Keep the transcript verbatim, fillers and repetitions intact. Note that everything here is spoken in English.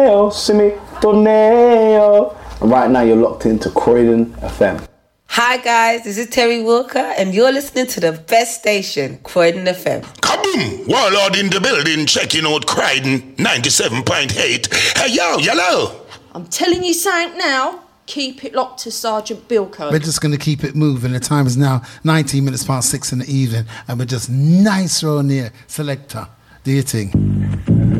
Simi Torneo. And right now you're locked into Croydon F M. Hi guys, this is Terry Walker and you're listening to the best station, Croydon F M. Kaboom! Warlord in the building, checking out Croydon ninety-seven point eight. Hey yo, yellow! I'm telling you something now. Keep it locked to Sergeant Bilko. We're just going to keep it moving. The time is now nineteen minutes past six in the evening and we're just nice round here. Selector, do your thing.